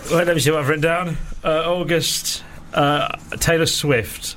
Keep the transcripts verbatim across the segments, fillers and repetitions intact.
Wait, let me see what I've written down. Uh, August, uh, Taylor Swift.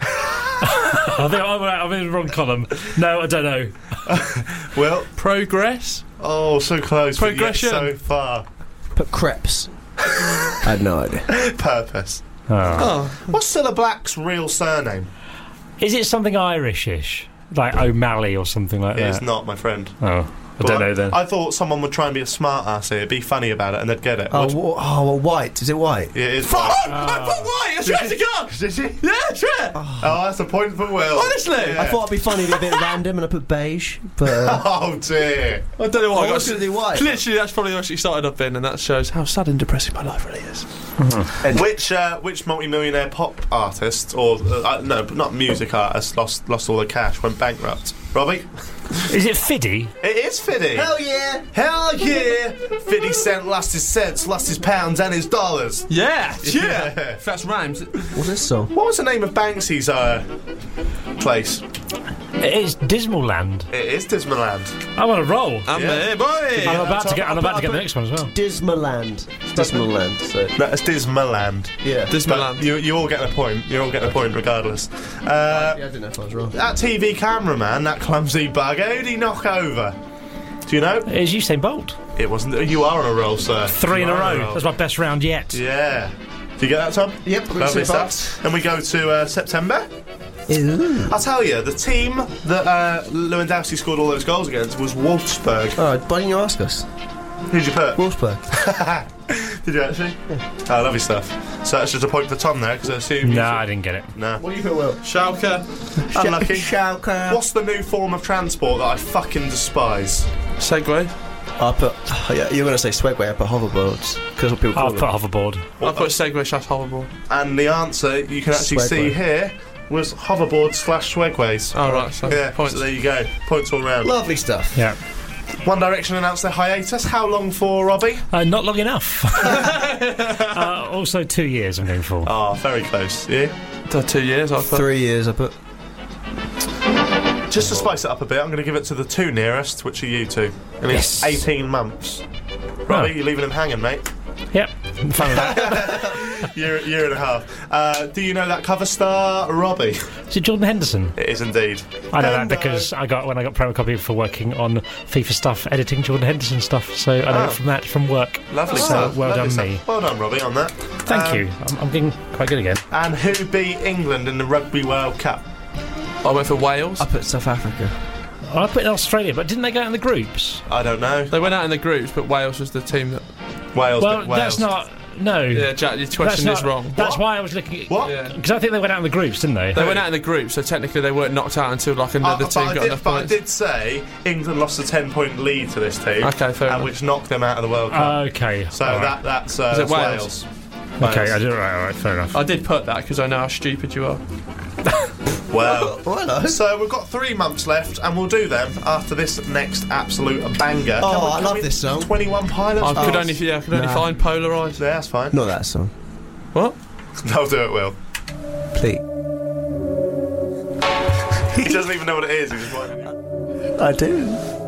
I think I'm, I'm in the wrong column. No, I don't know. Well, Progress? oh, so close. but yet Progression. so far. Put crepes. I had no idea. Purpose. Oh. Oh. What's Cilla Black's real surname? Is it something Irishish? Like O'Malley or something like It that? is not, my friend. Oh, I don't Well, know then. I thought someone would try and be a smart ass here, be funny about it, and they'd get it. Oh, What- wha- oh, well, white. Is it white? Yeah, it is. Fuck! right. I put white! I swear to God! Did you? Yeah, I swear! Oh, that's a point for Will. Honestly? Yeah. I thought it'd be funny to be a bit random, and I put beige. But uh, Oh dear. I don't know why I I got was going to do white. Literally, that's probably what she started up in, and that shows how sad and depressing my life really is. Which uh, which multi-millionaire pop artist, or uh, no, not music artist, lost lost all the cash, went bankrupt? Robbie? Is it Fiddy? It is Fiddy. Hell yeah! Hell yeah! Fifty Cent lost his cents, lost his pounds and his dollars. Yeah, yeah. Yeah. If that's rhymes. What's this song? What was the name of Banksy's uh, place? It's Dismal Land. It is Dismaland. I'm on a roll. I'm Yeah. here, boy! I'm about to get. I'm I about put- to get the I next one as well. Dismaland. Dismaland. So No, it's Dismaland. yeah. This But Milan. you you all get a point. You all get a point regardless. Uh, yeah, I didn't know if I was wrong. that T V cameraman, that clumsy bug, who'd he knock over? Do you know? It's Usain Bolt. It wasn't. You are on a roll, sir. Three You in a are on row. That's my best round yet. Yeah. Do you get that, Tom? Yep. Lovely stuff. And we go to uh, September. Ooh. I'll tell you, the team that uh, Lewandowski scored all those goals against was Wolfsburg. Oh, why didn't you ask us? Who'd you put? Wolfsburg. Did you actually? Oh, lovely stuff. So that's just a point for Tom there, because I assume. you No, should- I didn't get it. No. What do you put, Will? Schalke. Unlucky. Schalke. What's the new form of transport that I fucking despise? Segway. I put. Oh, yeah, you're going to say Swagway. I put hoverboards because what people call I'll them. put hoverboard. I put Segway slash hoverboard. And the answer you can actually Swagway. see here was hoverboard slash swagways. Oh, right, so Yeah, points. so there you go. Points all round. Lovely stuff. Yeah. One Direction announced their hiatus. How long for, Robbie? Uh, not long enough. uh, also, two years I'm going for. Oh, very close. Yeah. Uh, Two years, I put. Three years. I put. Just to spice it up a bit, I'm going to give it to the two nearest, which are you two. And it's Yes. eighteen months. Robbie, Oh. you're leaving him hanging, mate. Yep. I'm fine with that. year, year and a half. Uh, do you know that cover star, Robbie? Is it Jordan Henderson? It is indeed. I know that Hendo. because I got when I got promo copy for working on FIFA stuff, editing Jordan Henderson stuff. So I know Oh. it from that from work. Lovely So stuff. well lovely done, stuff. me. Well done, Robbie, on that. Thank Um, you. I'm, I'm getting quite good again. And who beat England in the Rugby World Cup? I went for Wales. I put South Africa. Oh, I put in Australia, but didn't they go out in the groups? I don't know. They went out in the groups, but Wales was the team that. Wales. Well, beat Wales. that's not. No. Yeah, Jack, your that's question not, is wrong. That's What? why I was looking at. What? Yeah. Because I think they went out in the groups, didn't they? They went out in the groups, so technically they weren't knocked out until like another Uh, team but I got did, enough but I points. did say England lost a ten-point lead to this team, Okay, fair uh, enough. which knocked them out of the World Cup. Okay. so all right. that that's, uh, Is it that's Wales? Wales. Okay, Wales. I did it right. All right, fair enough. I did put that because I know how stupid you are. Well, Oh, hello. so we've got three months left, and we'll do them after this next absolute banger. Oh, Can we- I can love we- this song. twenty-one Pilots. I could Oh, only, yeah, I could only Nah. find Polarised. Yeah, that's fine. Not that song. What? I'll do it, Will. Please. He doesn't even know what it is. He's just winding you. I do.